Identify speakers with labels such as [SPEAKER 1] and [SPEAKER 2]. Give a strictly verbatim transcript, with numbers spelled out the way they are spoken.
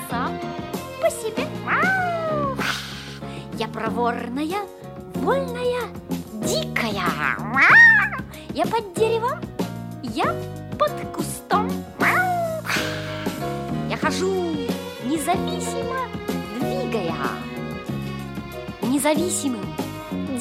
[SPEAKER 1] сам по себе. Я проворная, вольная, дикая. Я под деревом, я под кустом. Я хожу независимо, двигая независимым